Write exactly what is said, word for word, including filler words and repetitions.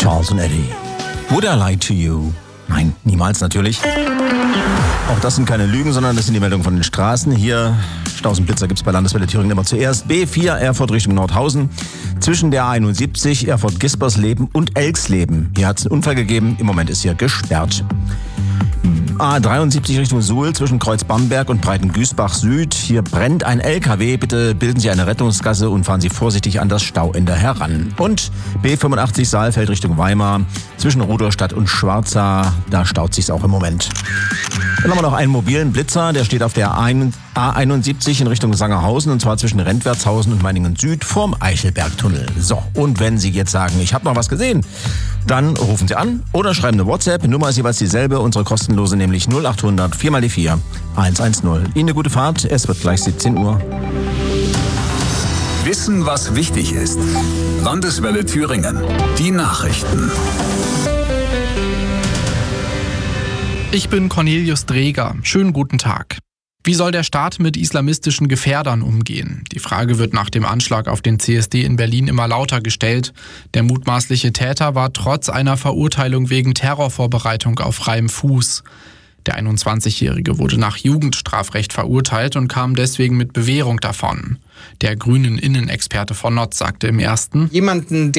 Charles und Eddie. Would I lie to you? Nein, niemals natürlich. Auch das sind keine Lügen, sondern das sind die Meldungen von den Straßen. Hier, Staus und Blitzer gibt es bei Landeswelle Thüringen immer zuerst. B vier, Erfurt Richtung Nordhausen. Zwischen der A einundsiebzig, Erfurt-Gispersleben und Elxleben. Hier hat es einen Unfall gegeben. Im Moment ist hier gesperrt. A dreiundsiebzig Richtung Suhl zwischen Kreuz Bamberg und Breitengüßbach Süd. Hier brennt ein L K W. Bitte bilden Sie eine Rettungsgasse und fahren Sie vorsichtig an das Stauende heran. Und B fünfundachtzig Saalfeld Richtung Weimar zwischen Rudolstadt und Schwarza. Da staut sich's auch im Moment. Dann haben wir noch einen mobilen Blitzer. Der steht auf der A einundsiebzig in Richtung Sangerhausen und zwar zwischen Rentwertshausen und Meiningen Süd vorm Eichelbergtunnel. So, und wenn Sie jetzt sagen, ich habe noch was gesehen, dann rufen Sie an oder schreiben eine WhatsApp. Die Nummer ist jeweils dieselbe, unsere kostenlose, nämlich null achthundert vier mal die vier hundertzehn. Ihnen eine gute Fahrt, es wird gleich siebzehn Uhr. Wissen, was wichtig ist. Landeswelle Thüringen. Die Nachrichten. Ich bin Cornelius Dreger. Schönen guten Tag. Wie soll der Staat mit islamistischen Gefährdern umgehen? Die Frage wird nach dem Anschlag auf den C S D in Berlin immer lauter gestellt. Der mutmaßliche Täter war trotz einer Verurteilung wegen Terrorvorbereitung auf freiem Fuß. Der einundzwanzigjährige wurde nach Jugendstrafrecht verurteilt und kam deswegen mit Bewährung davon. Der grünen Innenexperte von Notz sagte im Ersten: Jemanden,